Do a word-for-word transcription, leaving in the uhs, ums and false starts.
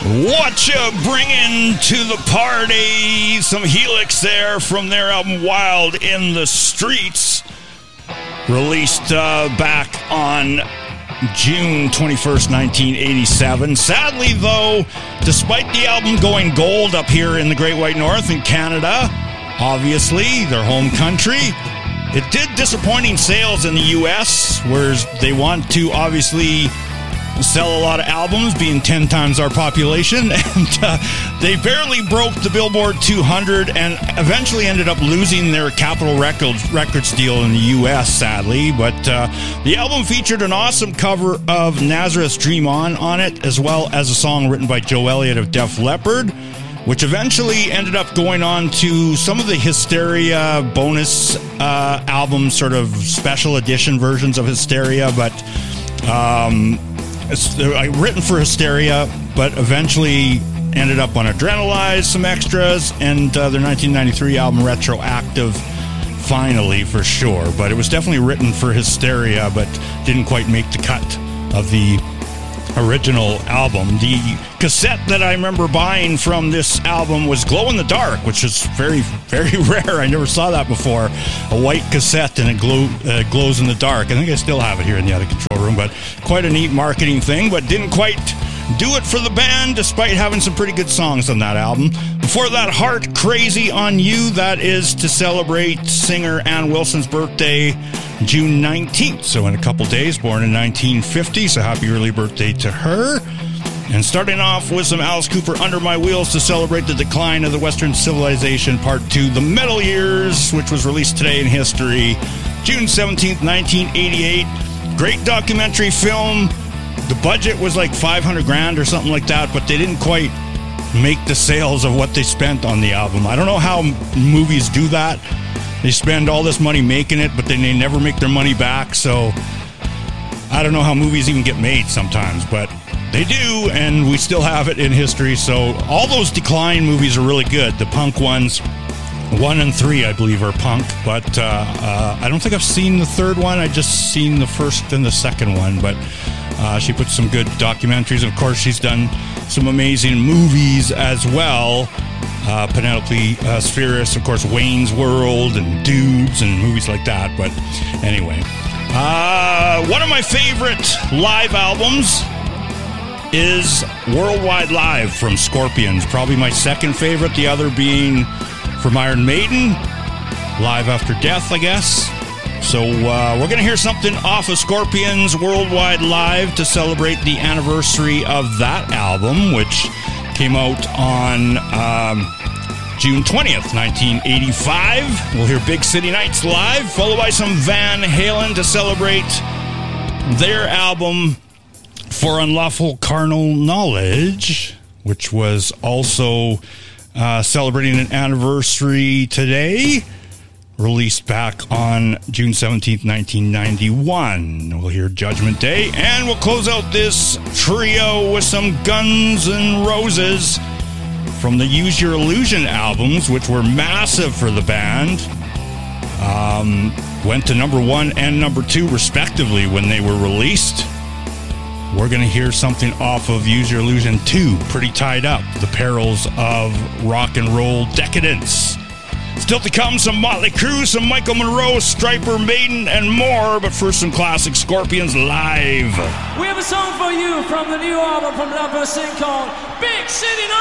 What you bringing to the party? Some Helix there from their album Wild in the Streets, released uh, back on June twenty-first, nineteen eighty-seven. Sadly, though, despite the album going gold up here in the Great White North in Canada, obviously their home country, it did disappointing sales in the U S, where they want to obviously sell a lot of albums, being ten times our population, and uh, they barely broke the Billboard two hundred and eventually ended up losing their Capitol Records, Records deal in the U S, sadly. But uh, the album featured an awesome cover of Nazareth's Dream On on it, as well as a song written by Joe Elliott of Def Leppard, which eventually ended up going on to some of the Hysteria bonus uh, albums, sort of special edition versions of Hysteria, but um It's uh, written for Hysteria, but eventually ended up on Adrenalize, some extras, and uh, their nineteen ninety-three album Retroactive, finally, for sure. But it was definitely written for Hysteria, but didn't quite make the cut of the original album. The cassette that I remember buying from this album was Glow in the Dark, which is very, very rare. I never saw that before. A white cassette and it glow, uh, glows in the dark. I think I still have it here in the other control room, but quite a neat marketing thing, but didn't quite do it for the band, despite having some pretty good songs on that album. Before that, Heart Crazy on You, that is to celebrate singer Ann Wilson's birthday, June nineteenth, so in a couple days, born in nineteen fifty, so happy early birthday to her. And starting off with some Alice Cooper, Under My Wheels, to celebrate the decline of the Western civilization, part two, The Metal Years, which was released today in history, June seventeenth, nineteen eighty-eight. Great documentary film. The budget was like five hundred grand or something like that, but they didn't quite make the sales of what they spent on the album. I don't know how movies do that. They spend all this money making it, but then they never make their money back, so I don't know how movies even get made sometimes, but they do, and we still have it in history. So all those Decline movies are really good. The punk ones, one and three, I believe, are punk, but uh, uh, I don't think I've seen the third one. I just seen the first and the second one, but uh, she put some good documentaries, and of course she's done some amazing movies as well. Uh, Penelope uh, Spheris, of course, Wayne's World and Dudes and movies like that. But anyway, uh, one of my favorite live albums is Worldwide Live from Scorpions. Probably my second favorite, the other being from Iron Maiden, Live After Death, I guess. So uh, we're going to hear something off of Scorpions Worldwide Live to celebrate the anniversary of that album, which came out on um, June twentieth, nineteen eighty-five. We'll hear Big City Nights live, followed by some Van Halen to celebrate their album For Unlawful Carnal Knowledge, which was also uh, celebrating an anniversary today, released back on June seventeenth, nineteen ninety-one. We'll hear Judgment Day, and we'll close out this trio with some Guns N' Roses from the Use Your Illusion albums, which were massive for the band. Um, went to number one and number two, respectively, when they were released. We're going to hear something off of Use Your Illusion two, Pretty Tied Up, The Perils of Rock and Roll Decadence. Still to come, some Motley Crue, some Michael Monroe, Stryper, Maiden, and more. But first, some classic Scorpions live. We have a song for you from the new album from Love Sing called Big City